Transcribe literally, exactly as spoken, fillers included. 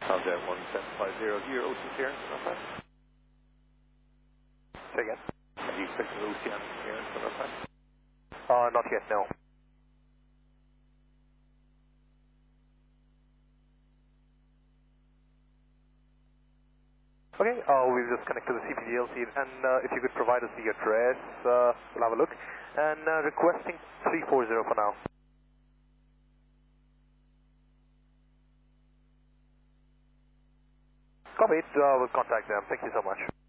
Countdown one seven five zero, your ocean clearance on our side. Say again? Are you expecting ocean clearance on our side? Uh, not yet, no. Okay, uh, we'll just connect to the C P G L C, and uh, if you could provide us the address, uh, we'll have a look. And uh, requesting three four zero for now. Copy it, uh, we'll contact them. Thank you so much.